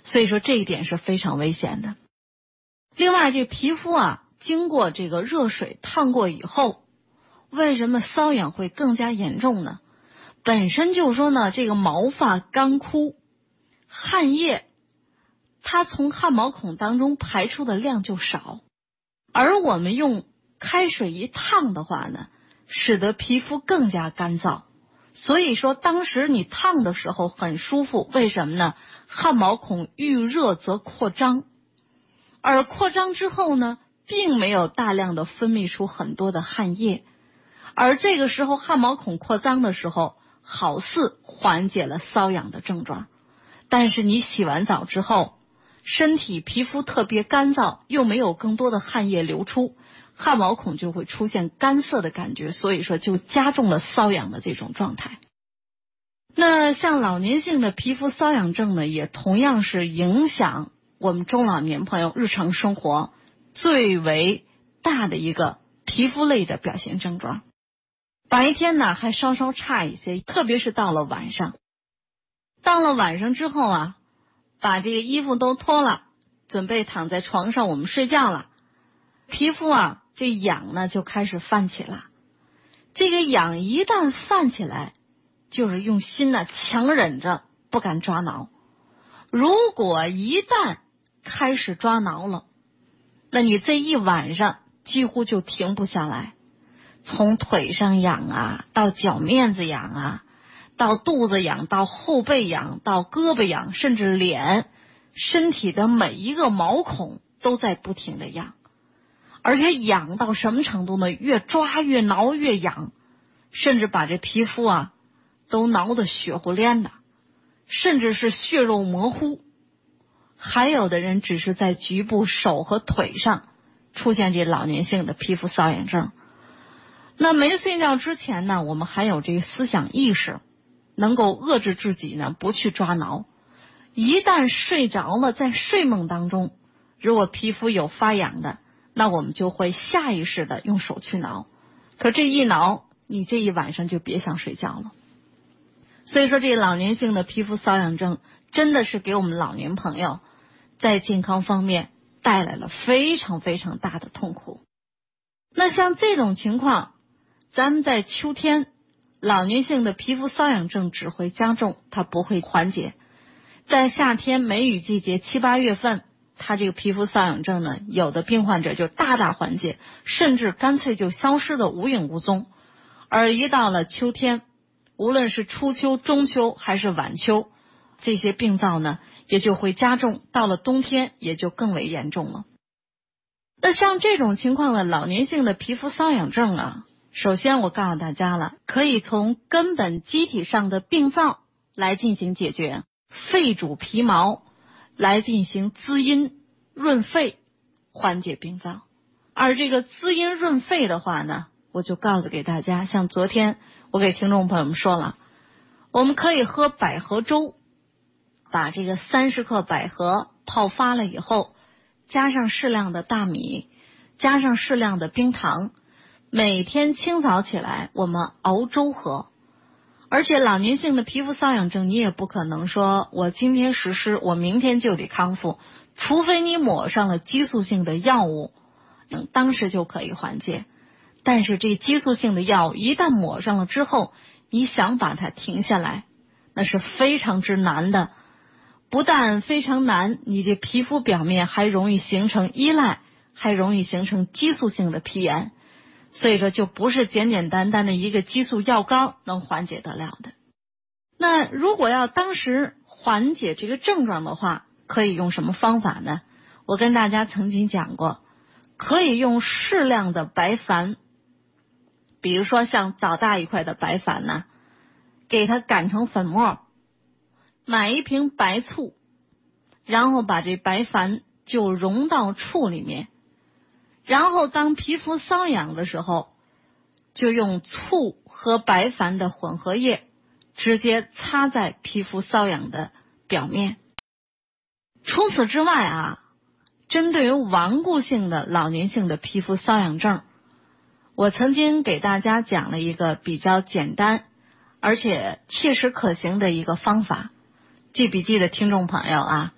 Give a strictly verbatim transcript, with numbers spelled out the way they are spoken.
所以说这一点是非常危险的。另外，这皮肤啊，经过这个热水烫过以后，为什么瘙痒会更加严重呢？本身就说呢，这个毛发干枯，汗液它从汗毛孔当中排出的量就少，而我们用开水一烫的话呢，使得皮肤更加干燥。所以说当时你烫的时候很舒服，为什么呢？汗毛孔遇热则扩张，而扩张之后呢，并没有大量的分泌出很多的汗液，而这个时候汗毛孔扩张的时候，好似缓解了瘙痒的症状。但是你洗完澡之后，身体皮肤特别干燥，又没有更多的汗液流出，汗毛孔就会出现干涩的感觉，所以说就加重了瘙痒的这种状态。那像老年性的皮肤瘙痒症呢，也同样是影响我们中老年朋友日常生活最为大的一个皮肤类的表现症状。白天呢还稍稍差一些，特别是到了晚上。到了晚上之后啊，把这个衣服都脱了，准备躺在床上我们睡觉了，皮肤啊这痒呢就开始泛起了。这个痒一旦泛起来，就是用心呢强忍着不敢抓挠。如果一旦开始抓挠了，那你这一晚上几乎就停不下来，从腿上痒啊，到脚面子痒啊，到肚子痒，到后背痒，到胳膊痒，甚至脸，身体的每一个毛孔都在不停的痒。而且痒到什么程度呢？越抓越挠越痒，甚至把这皮肤啊都挠得血乎连的，甚至是血肉模糊。还有的人只是在局部手和腿上出现这老年性的皮肤瘙痒症。那没睡觉之前呢，我们还有这个思想意识，能够遏制自己呢不去抓挠。一旦睡着了，在睡梦当中，如果皮肤有发痒的，那我们就会下意识的用手去挠，可这一挠，你这一晚上就别想睡觉了。所以说这老年性的皮肤瘙痒症真的是给我们老年朋友在健康方面带来了非常非常大的痛苦。那像这种情况，咱们在秋天老年性的皮肤瘙痒症只会加重，它不会缓解。在夏天梅雨季节七八月份，它这个皮肤瘙痒症呢，有的病患者就大大缓解，甚至干脆就消失的无影无踪。而一到了秋天，无论是初秋、中秋还是晚秋，这些病灶呢也就会加重，到了冬天也就更为严重了。那像这种情况的老年性的皮肤瘙痒症啊，首先我告诉大家了，可以从根本机体上的病灶来进行解决，肺主皮毛，来进行滋阴润肺，缓解病灶。而这个滋阴润肺的话呢，我就告诉给大家，像昨天我给听众朋友们说了，我们可以喝百合粥，把这个三十克百合泡发了以后，加上适量的大米，加上适量的冰糖，每天清早起来我们熬粥喝。而且老年性的皮肤瘙痒症，你也不可能说我今天实施，我明天就得康复，除非你抹上了激素性的药物，嗯，当时就可以缓解。但是这激素性的药一旦抹上了之后，你想把它停下来，那是非常之难的。不但非常难，你这皮肤表面还容易形成依赖，还容易形成激素性的皮炎。所以说就不是简简单单的一个激素药膏能缓解得了的。那如果要当时缓解这个症状的话，可以用什么方法呢？我跟大家曾经讲过，可以用适量的白矾，比如说像枣大一块的白矾呢，给它擀成粉末，买一瓶白醋，然后把这白矾就溶到醋里面，然后当皮肤瘙痒的时候，就用醋和白矾的混合液直接擦在皮肤瘙痒的表面。除此之外啊，针对于顽固性的老年性的皮肤瘙痒症，我曾经给大家讲了一个比较简单而且切实可行的一个方法。记笔记的听众朋友啊，